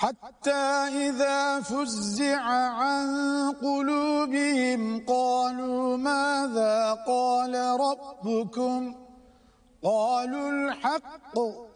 حتى إذا فزع عن قلوبهم قالوا ماذا قال ربكم قالوا الحق